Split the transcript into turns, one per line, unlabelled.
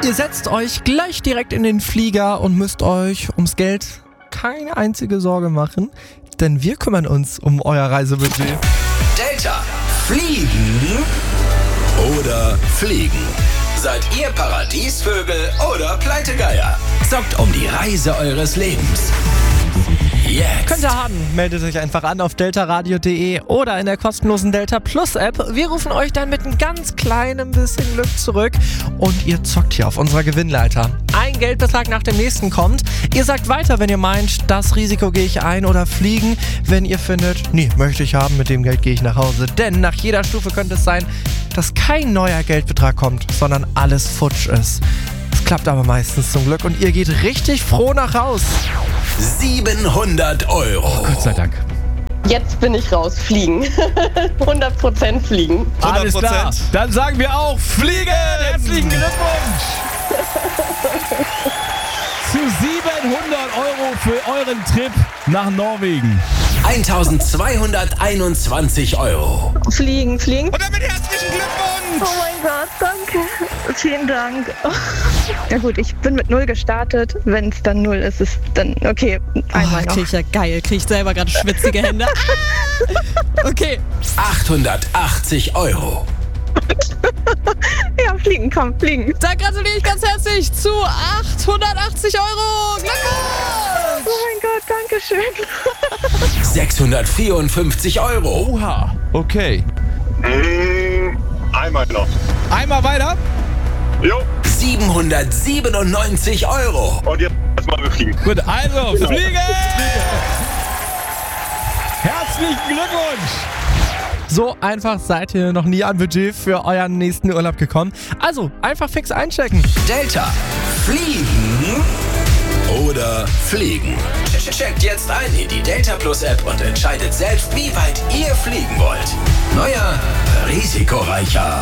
Ihr setzt euch gleich direkt in den Flieger und müsst euch ums Geld keine einzige Sorge machen, denn wir kümmern uns um euer Reisebudget.
Delta. Fliegen oder fliegen? Seid ihr Paradiesvögel oder Pleitegeier? Zockt um die Reise eures Lebens. Jetzt.
Könnt ihr haben, meldet euch einfach an auf deltaradio.de oder in der kostenlosen Delta Plus App. Wir rufen euch dann mit einem ganz kleinen bisschen Glück zurück und ihr zockt hier auf unserer Gewinnleiter. Ein Geldbetrag nach dem nächsten kommt. Ihr sagt weiter, wenn ihr meint, das Risiko gehe ich ein, oder fliegen, wenn ihr findet, nee, möchte ich haben, mit dem Geld gehe ich nach Hause. Denn nach jeder Stufe könnte es sein, dass kein neuer Geldbetrag kommt, sondern alles futsch ist. Es klappt aber meistens zum Glück und ihr geht richtig froh nach Haus.
700 Euro.
Gott sei Dank.
Jetzt bin ich raus. Fliegen. 100% fliegen.
Alles klar. Dann sagen wir auch Fliegen. Herzlichen Glückwunsch. Zu 700 Euro für euren Trip nach Norwegen.
1221 Euro.
Fliegen.
Und damit herzlichen Glückwunsch.
Oh mein Gott, danke. Vielen Dank. Ja gut, ich bin mit 0 gestartet. Wenn es dann 0 ist, ist dann okay. Einmal noch.
Krieg ich ja geil. Krieg ich selber gerade schwitzige Hände. Okay.
880 Euro.
Ja, fliegen, komm, fliegen.
Da gratuliere ich ganz herzlich zu 880 Euro. Glückwunsch!
Oh mein Gott, danke schön.
654 Euro.
Oha. Okay.
Einmal noch.
Einmal weiter.
Jo,
797 Euro.
und jetzt mal wir fliegen.
Gut, also Fliegen. Herzlichen Glückwunsch.
So einfach seid ihr noch nie an Budget für euren nächsten Urlaub gekommen. Also einfach fix einchecken.
Delta. Fliegen oder fliegen? Checkt jetzt ein in die Delta Plus App und entscheidet selbst, wie weit ihr fliegen wollt. Neuer, risikoreicher